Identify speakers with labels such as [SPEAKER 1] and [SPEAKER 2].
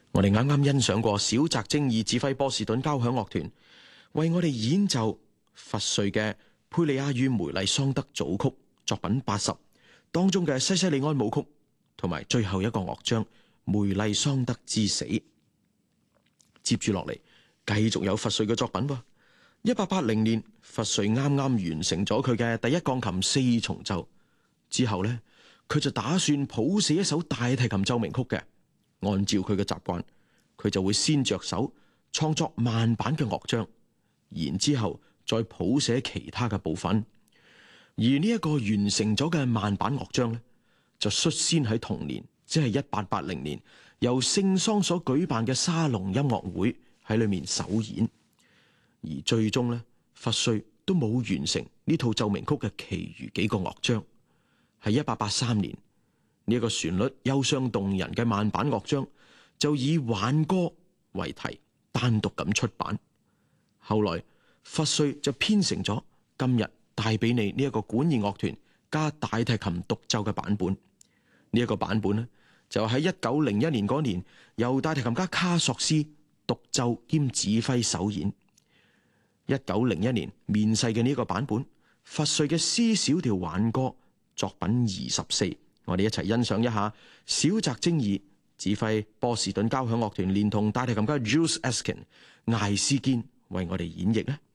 [SPEAKER 1] 我哋啱啱欣賞過小澤征爾指揮波士頓交響樂團為我哋演奏佛瑞嘅佩利亞與梅麗桑德組曲作品80當中嘅西西里安舞曲，同埋最後一個樂章梅麗桑德之死。接住落嚟繼續有佛瑞嘅作品喎。1880年佛瑞啱啱完成咗佢嘅第一鋼琴四重奏之後呢，佢就打算譜寫一首大提琴奏鳴曲嘅。按照佢嘅習慣，佢就會先着手創作慢板嘅樂章，然之後再譜寫其他嘅部分。而呢一個完成咗嘅慢板樂章呢，就率先喺同年，即係1880年，由聖桑所舉辦嘅沙龍音樂會喺裏面首演。而最終呢，佛瑞都冇完成呢套奏鳴曲嘅其餘幾個樂章。喺1883年，呢一個旋律憂傷動人嘅慢板樂章就以挽歌為題單獨咁出版。後來佛瑞就編成咗今日戴比尼呢一個管弦樂團加大提琴獨奏嘅版本。呢一個版本呢，就喺1901年嗰年由大提琴家卡索斯獨奏兼指揮首演。1901年面世嘅呢個版本，佛瑞嘅 C 小調挽歌作品24。我哋一齊欣賞一下小澤征爾指揮波士頓交響樂團連同大提琴家 Jules Askin 艾斯堅為我哋演繹呢。